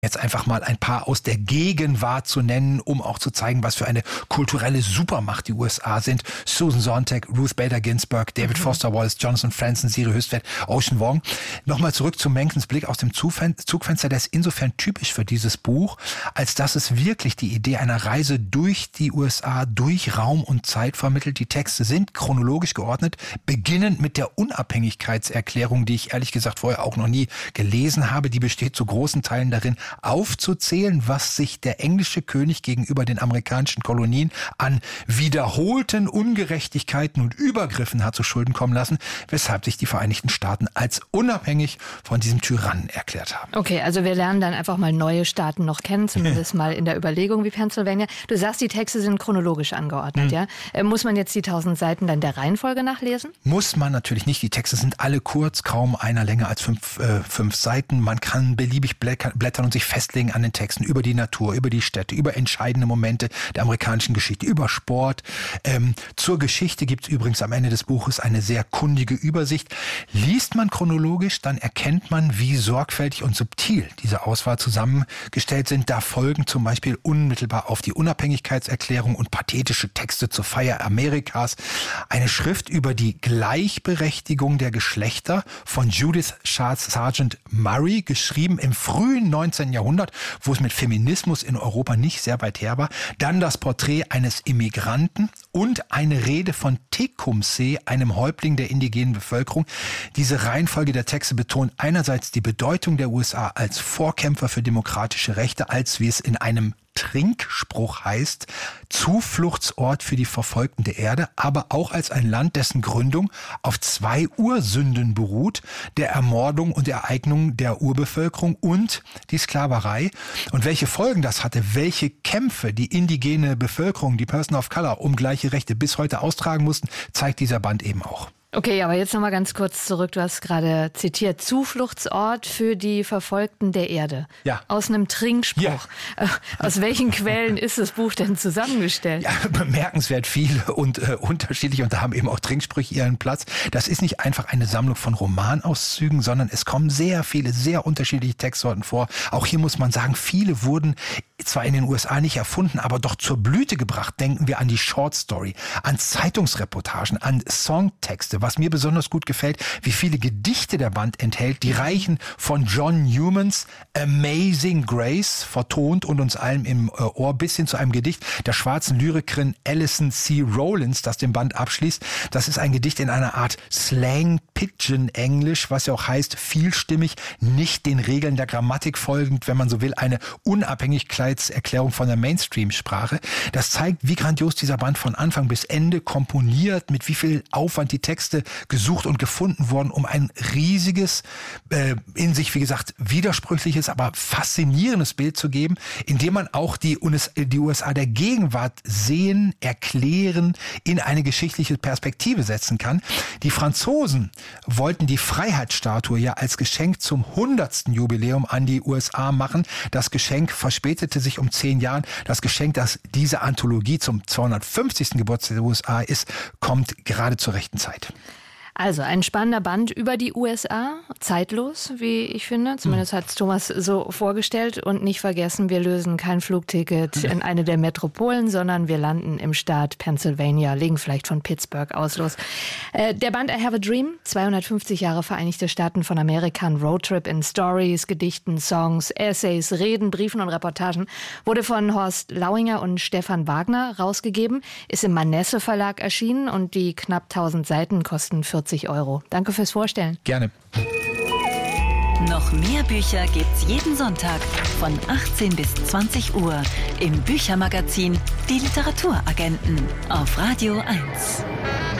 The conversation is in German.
Jetzt einfach mal ein paar aus der Gegenwart zu nennen, um auch zu zeigen, was für eine kulturelle Supermacht die USA sind. Susan Sontag, Ruth Bader Ginsburg, David Foster Wallace, Jonathan Franzen, Siri Hustvedt, Ocean Vuong. Nochmal zurück zu Menckens Blick aus dem Zugfenster. Der ist insofern typisch für dieses Buch, als dass es wirklich die Idee einer Reise durch die USA, durch Raum und Zeit vermittelt. Die Texte sind chronologisch geordnet, beginnend mit der Unabhängigkeitserklärung, die ich ehrlich gesagt vorher auch noch nie gelesen habe. Die besteht zu großen Teilen darin, aufzuzählen, was sich der englische König gegenüber den amerikanischen Kolonien an wiederholten Ungerechtigkeiten und Übergriffen hat zu Schulden kommen lassen, weshalb sich die Vereinigten Staaten als unabhängig von diesem Tyrannen erklärt haben. Okay, also wir lernen dann einfach mal neue Staaten noch kennen, zumindest mal in der Überlegung wie Pennsylvania. Du sagst, die Texte sind chronologisch angeordnet, ja? Muss man jetzt die 1000 Seiten dann der Reihenfolge nachlesen? Muss man natürlich nicht. Die Texte sind alle kurz, kaum einer länger als fünf Seiten. Man kann beliebig blättern und sich festlegen an den Texten über die Natur, über die Städte, über entscheidende Momente der amerikanischen Geschichte, über Sport. Zur Geschichte gibt es übrigens am Ende des Buches eine sehr kundige Übersicht. Liest man chronologisch, dann erkennt man, wie sorgfältig und subtil diese Auswahl zusammengestellt sind. Da folgen zum Beispiel unmittelbar auf die Unabhängigkeitserklärung und pathetische Texte zur Feier Amerikas eine Schrift über die Gleichberechtigung der Geschlechter von Judith Sargent Murray, geschrieben im frühen 19. Jahrhundert, wo es mit Feminismus in Europa nicht sehr weit her war. Dann das Porträt eines Immigranten und eine Rede von Tecumseh, einem Häuptling der indigenen Bevölkerung. Diese Reihenfolge der Texte betont einerseits die Bedeutung der USA als Vorkämpfer für demokratische Rechte, als, wie es in einem Trinkspruch heißt, Zufluchtsort für die Verfolgten der Erde, aber auch als ein Land, dessen Gründung auf 2 Ursünden beruht, der Ermordung und Ereignung der Urbevölkerung und die Sklaverei. Und welche Folgen das hatte, welche Kämpfe die indigene Bevölkerung, die Person of Color, um gleiche Rechte bis heute austragen mussten, zeigt dieser Band eben auch. Okay, aber jetzt nochmal ganz kurz zurück. Du hast gerade zitiert, Zufluchtsort für die Verfolgten der Erde. Ja. Aus einem Trinkspruch. Ja. Aus welchen Quellen ist das Buch denn zusammengestellt? Ja, bemerkenswert viele und unterschiedlich, und da haben eben auch Trinksprüche ihren Platz. Das ist nicht einfach eine Sammlung von Romanauszügen, sondern es kommen sehr viele, sehr unterschiedliche Textsorten vor. Auch hier muss man sagen, viele wurden zwar in den USA nicht erfunden, aber doch zur Blüte gebracht. Denken wir an die Short Story, an Zeitungsreportagen, an Songtexte. Was mir besonders gut gefällt, wie viele Gedichte der Band enthält, die reichen von John Newmans Amazing Grace, vertont und uns allen im Ohr, bis hin zu einem Gedicht der schwarzen Lyrikerin Alison C. Rollins, das den Band abschließt. Das ist ein Gedicht in einer Art Slang-Pidgin-Englisch, was ja auch heißt, vielstimmig, nicht den Regeln der Grammatik folgend, wenn man so will, eine Unabhängigkeitserklärung von der Mainstream-Sprache. Das zeigt, wie grandios dieser Band von Anfang bis Ende komponiert, mit wie viel Aufwand die Texte gesucht und gefunden worden, um ein riesiges, in sich, wie gesagt, widersprüchliches, aber faszinierendes Bild zu geben, indem man auch die USA der Gegenwart sehen, erklären, in eine geschichtliche Perspektive setzen kann. Die Franzosen wollten die Freiheitsstatue ja als Geschenk zum 100. Jubiläum an die USA machen. Das Geschenk verspätete sich um 10 Jahre. Das Geschenk, das diese Anthologie zum 250. Geburtstag der USA ist, kommt gerade zur rechten Zeit. Also ein spannender Band über die USA, zeitlos, wie ich finde. Zumindest hat es Thomas so vorgestellt. Und nicht vergessen, wir lösen kein Flugticket in eine der Metropolen, sondern wir landen im Staat Pennsylvania, legen vielleicht von Pittsburgh aus los. Der Band I Have a Dream, 250 Jahre Vereinigte Staaten von Amerika, ein Roadtrip in Stories, Gedichten, Songs, Essays, Reden, Briefen und Reportagen, wurde von Horst Lauinger und Stefan Wagner rausgegeben, ist im Manesse Verlag erschienen und die knapp 1000 Seiten kosten 40 €. Danke fürs Vorstellen. Gerne. Noch mehr Bücher gibt's jeden Sonntag von 18 bis 20 Uhr im Büchermagazin Die Literaturagenten auf Radio 1.